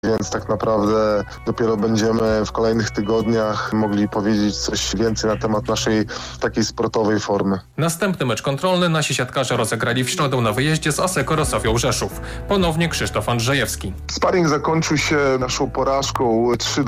więc tak naprawdę dopiero będziemy w kolejnych tygodniach mogli powiedzieć coś więcej na temat naszej takiej sportowej formy. Następny mecz kontrolny nasi siatkarze rozegrali w środę na wyjeździe z Asseco Sofią Rzeszów. Ponownie Krzysztof Andrzejewski. Sparing zakończył się naszą porażką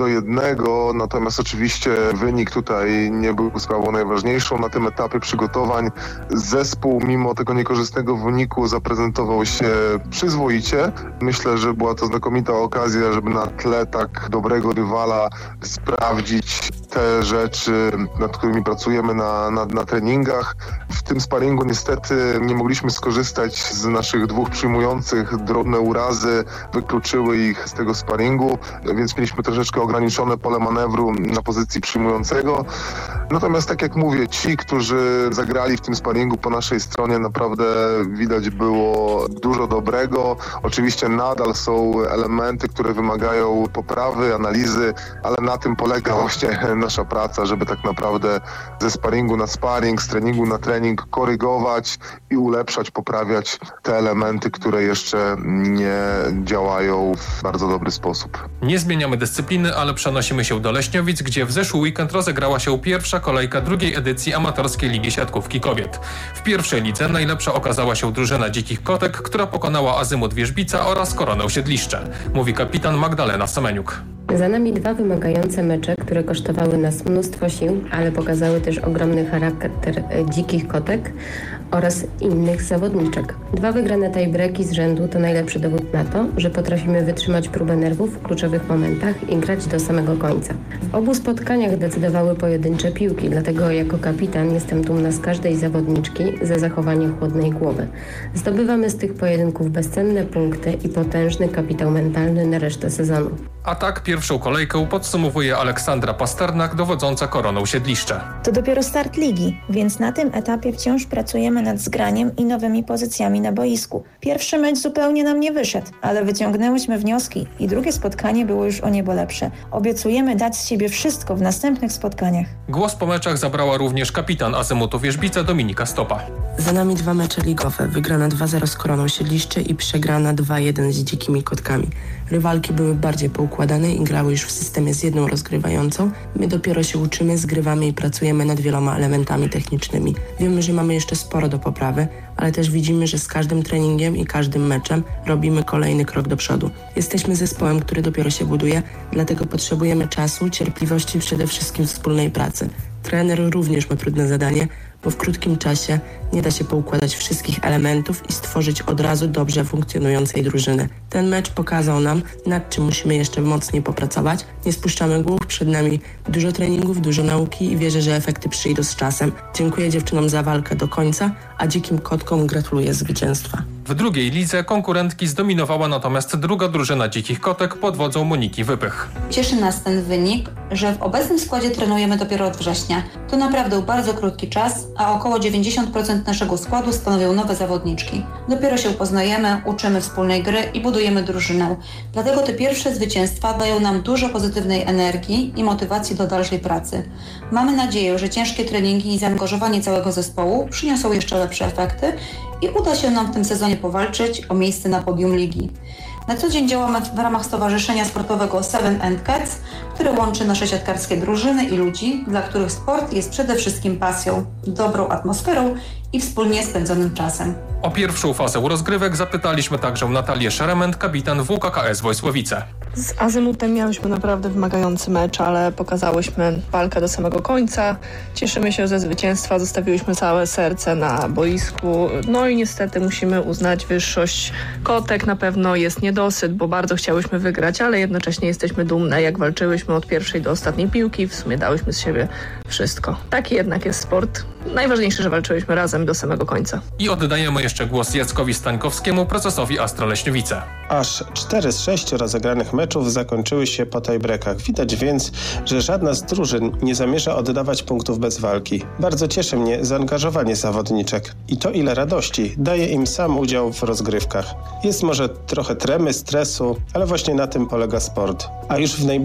3-1, natomiast oczywiście wynik tutaj nie był sprawą najważniejszą. Na tym etapie przygotowań zespół mimo tego niekorzystnego wyniku zaprezentował się przyzwoicie. Myślę, że była to znakomita okazja, żeby na tle tak dobrego rywala sprawdzić te rzeczy, nad którymi pracujemy na treningach. W tym sparingu niestety nie mogliśmy skorzystać z naszych dwóch przyjmujących. Drobne urazy wykluczyły ich z tego sparingu, więc mieliśmy troszeczkę ograniczone pole manewru na pozycji przyjmującego. Natomiast tak jak mówię, ci, którzy zagrali w tym sparingu po naszej stronie, naprawdę widać było dużo dobrego. Oczywiście nadal są elementy, które wymagają poprawy, analizy, ale na tym polega właśnie nasza praca, żeby tak naprawdę ze sparingu na sparing, z treningu na trening korygować i ulepszać, poprawiać te elementy, które jeszcze nie działają w bardzo dobry sposób. Nie zmieniamy dyscypliny, ale przenosimy się do Leśniowic, gdzie w zeszły weekend rozegrała się pierwsza kolejka drugiej edycji amatorskiej Ligi Siatkówki Kobiet. W pierwszej lidze najlepsza okazała się drużyna Dzikich Kotek, która pokonała Azymut Wierzbica oraz Koronę Siedliszcze, mówi kapitan Magdalena Semeniuk. Za nami dwa wymagające mecze, które kosztowały nas mnóstwo sił, ale pokazały też ogromny charakter Dzikich Kotek oraz innych zawodniczek. Dwa wygrane tiebreaki z rzędu to najlepszy dowód na to, że potrafimy wytrzymać próbę nerwów w kluczowych momentach i grać do samego końca. W obu spotkaniach decydowały pojedyncze piłki, dlatego jako kapitan jestem dumna z każdej zawodniczki za zachowanie chłodnej głowy. Zdobywamy z tych pojedynków bezcenne punkty i potężny kapitał mentalny na resztę sezonu. A tak pierwszą kolejkę podsumowuje Aleksandra Pasternak, dowodząca Koroną Siedliszcze. To dopiero start ligi, więc na tym etapie wciąż pracujemy nad zgraniem i nowymi pozycjami na boisku. Pierwszy mecz zupełnie nam nie wyszedł, ale wyciągnęłyśmy wnioski i drugie spotkanie było już o niebo lepsze. Obiecujemy dać z siebie wszystko w następnych spotkaniach. Głos po meczach zabrała również kapitan Azymutu Wierzbica Dominika Stopa. Za nami dwa mecze ligowe, wygrana 2-0 z Koroną Siedliszcze i przegrana 2-1 z Dzikimi Kotkami. Rywalki były bardziej poukładane i grały już w systemie z jedną rozgrywającą. My dopiero się uczymy, zgrywamy i pracujemy nad wieloma elementami technicznymi. Wiemy, że mamy jeszcze sporo do poprawy, ale też widzimy, że z każdym treningiem i każdym meczem robimy kolejny krok do przodu. Jesteśmy zespołem, który dopiero się buduje, dlatego potrzebujemy czasu, cierpliwości i przede wszystkim wspólnej pracy. Trener również ma trudne zadanie, bo w krótkim czasie nie da się poukładać wszystkich elementów i stworzyć od razu dobrze funkcjonującej drużyny. Ten mecz pokazał nam, nad czym musimy jeszcze mocniej popracować. Nie spuszczamy głów, przed nami dużo treningów, dużo nauki i wierzę, że efekty przyjdą z czasem. Dziękuję dziewczynom za walkę do końca, a Dzikim Kotkom gratuluję zwycięstwa. W drugiej lidze konkurentki zdominowała natomiast druga drużyna Dzikich Kotek pod wodzą Moniki Wypych. Cieszy nas ten wynik, że w obecnym składzie trenujemy dopiero od września. To naprawdę bardzo krótki czas, a około 90% naszego składu stanowią nowe zawodniczki. Dopiero się poznajemy, uczymy wspólnej gry i budujemy drużynę. Dlatego te pierwsze zwycięstwa dają nam dużo pozytywnej energii i motywacji do dalszej pracy. Mamy nadzieję, że ciężkie treningi i zaangażowanie całego zespołu przyniosą jeszcze lepsze efekty i uda się nam w tym sezonie powalczyć o miejsce na podium ligi. Na co dzień działamy w ramach Stowarzyszenia Sportowego Seven and Cats, które łączy nasze siatkarskie drużyny i ludzi, dla których sport jest przede wszystkim pasją, dobrą atmosferą i wspólnie spędzonym czasem. O pierwszą fazę rozgrywek zapytaliśmy także Natalię Szerement, kapitan WKKS Wojsłowice. Z Azymutem miałyśmy naprawdę wymagający mecz, ale pokazałyśmy walkę do samego końca. Cieszymy się ze zwycięstwa, zostawiłyśmy całe serce na boisku. No i niestety musimy uznać wyższość Kotek. Na pewno jest niedosyt, bo bardzo chciałyśmy wygrać, ale jednocześnie jesteśmy dumne, jak walczyłyśmy od pierwszej do ostatniej piłki. W sumie dałyśmy z siebie wszystko. Taki jednak jest sport. Najważniejsze, że walczyłyśmy razem do samego końca. I oddajemy jeszcze głos Jackowi Stańkowskiemu, prezesowi Astra Leśniowice. Aż 4 z 6 rozegranych meczów zakończyły się po tiebreakach. Widać więc, że żadna z drużyn nie zamierza oddawać punktów bez walki. Bardzo cieszy mnie zaangażowanie zawodniczek i to, ile radości daje im sam udział w rozgrywkach. Jest może trochę tremy, stresu, ale właśnie na tym polega sport. A już w najbliższą sobotę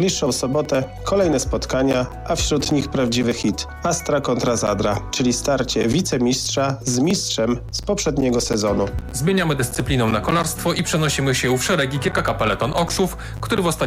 sobotę kolejne spotkania, a wśród nich prawdziwy hit Astra kontra Zadra, czyli starcie wicemistrza z mistrzem z poprzedniego sezonu. Zmieniamy dyscyplinę na kolarstwo i przenosimy się w szeregi GKK Peleton Okszów, który w ostatnim